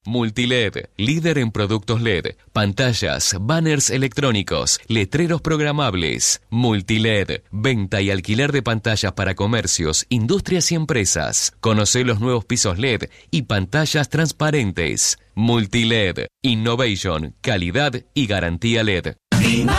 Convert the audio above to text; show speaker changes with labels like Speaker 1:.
Speaker 1: Multiled, líder en productos LED, pantallas, banners electrónicos, letreros programables. Multiled, venta y alquiler de pantallas para comercios, industrias y empresas. Conocé los nuevos pisos LED y pantallas transparentes. Multiled, innovation, calidad y garantía LED.